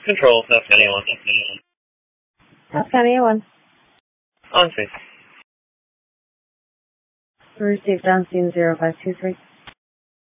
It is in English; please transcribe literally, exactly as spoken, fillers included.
Control, South County A one. South County A one. On scene. Received on scene zero five two three.